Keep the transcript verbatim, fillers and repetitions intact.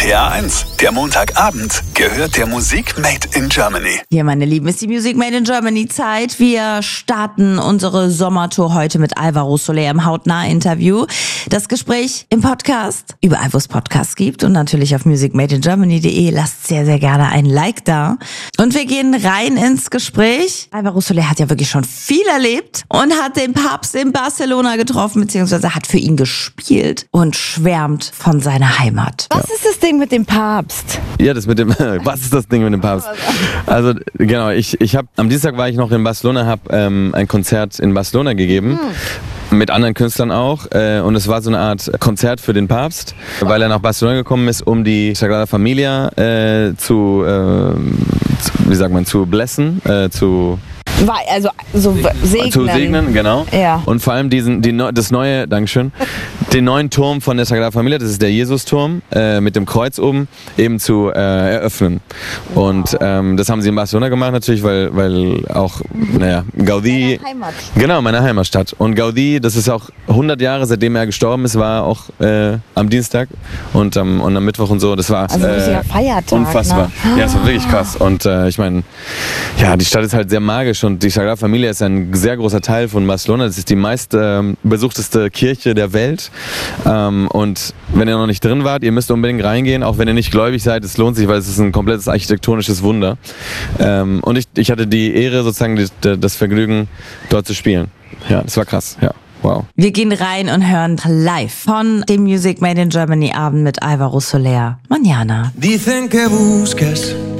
P R eins, der Montagabend, gehört der Musik Made in Germany. Hier, meine Lieben, ist die Music Made in Germany Zeit. Wir starten unsere Sommertour heute mit Alvaro Soler im Hautnah-Interview. Das Gespräch im Podcast, überall wo es Podcasts gibt und natürlich auf music made in germany punkt de. Lasst sehr, sehr gerne ein Like da. Und wir gehen rein ins Gespräch. Alvaro Soler hat ja wirklich schon viel erlebt und hat den Papst in Barcelona getroffen, beziehungsweise hat für ihn gespielt und schwärmt von seiner Heimat. Was ist das Ding mit dem Papst? Ja, das mit dem, was ist das Ding mit dem Papst? Also genau, ich, ich habe, am Dienstag war ich noch in Barcelona, habe ähm, ein Konzert in Barcelona gegeben. Hm. Mit anderen Künstlern auch. Äh, und es war so eine Art Konzert für den Papst, weil er nach Barcelona gekommen ist, um die Sagrada Familia äh, zu, äh, zu, wie sagt man, zu blessen, äh, zu... Also so segnen. Zu segnen, genau. Ja. Und vor allem diesen, die, das neue, Dankeschön, den neuen Turm von der Sagrada Familia, das ist der Jesus-Turm, äh, mit dem Kreuz oben, eben zu äh, eröffnen. Wow. Und ähm, das haben sie in Barcelona gemacht natürlich, weil, weil auch, naja, Gaudí... Meine Heimat. Genau, meine Heimatstadt. Und Gaudí, das ist auch hundert Jahre, seitdem er gestorben ist, war auch äh, am Dienstag und, ähm, und am Mittwoch und so. Das war also ein richtiger äh, Feiertag, unfassbar. Ne? Ja, es war wirklich krass. Und äh, ich meine, ja, die Stadt ist halt sehr magisch. Und die Sagrada Familia ist ein sehr großer Teil von Barcelona. Das ist die meist ähm, besuchteste Kirche der Welt. Ähm, und wenn ihr noch nicht drin wart, ihr müsst unbedingt reingehen, auch wenn ihr nicht gläubig seid. Es lohnt sich, weil es ist ein komplettes architektonisches Wunder. Ähm, und ich, ich hatte die Ehre, sozusagen die, das Vergnügen, dort zu spielen. Ja, das war krass. Ja. Wow. Wir gehen rein und hören live von dem Music Made in Germany Abend mit Alvaro Soler. Mañana. Dicen que busques